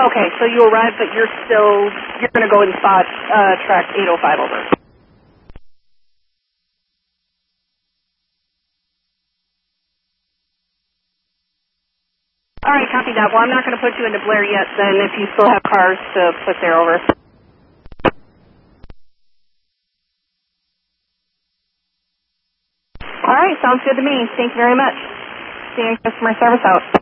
Okay, so you arrived, but you're going to go and spot track 805 over. All right, copy that. Well, I'm not going to put you into Blair yet then if you still have cars to put there over. All right, sounds good to me. Thank you very much. Seeing customer service out.